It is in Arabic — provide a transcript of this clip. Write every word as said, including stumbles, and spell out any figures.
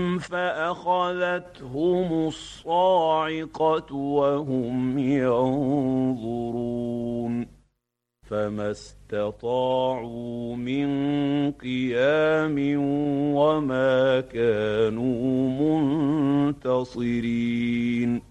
فأخذتهم الصاعقة وهم ينظرون فما استطاعوا من قيام وما كانوا منتصرين